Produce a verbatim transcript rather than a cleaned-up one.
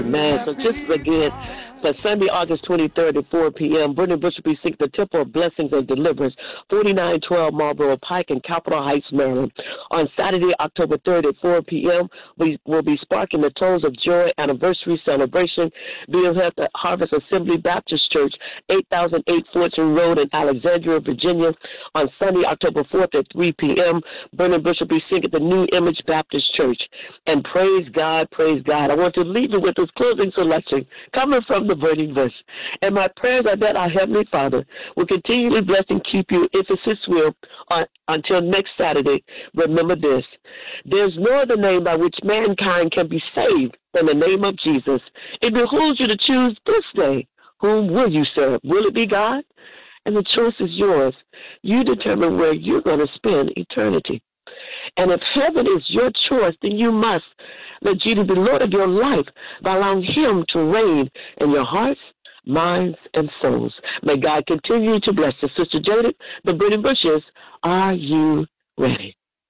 Man, so just again, for Sunday, August twenty-third at four p.m., Brittany Bush will be singing the Temple of Blessings and Deliverance, forty-nine twelve Marlboro Pike in Capitol Heights, Maryland. On Saturday, October third at four p.m., we will be sparking the Tones of Joy anniversary celebration being held at Harvest Assembly Baptist Church, eight thousand eight Fortune Road in Alexandria, Virginia. On Sunday, October fourth at three p.m., Brittany Bush will be singing the New Image Baptist Church. And praise God, praise God. I want to leave you with this closing selection coming from the burning bush. And my prayers are that our Heavenly Father will continually bless and keep you if it's His will on, until next Saturday. Remember this: there's no other name by which mankind can be saved than the name of Jesus. It behooves you to choose this day. Whom will you serve? Will it be God? And the choice is yours. You determine where you're going to spend eternity. And if heaven is your choice, then you must let Jesus be Lord of your life by allowing Him to reign in your hearts, minds, and souls. May God continue to bless you. Sister Jaded, the Burning Bushes, are you ready?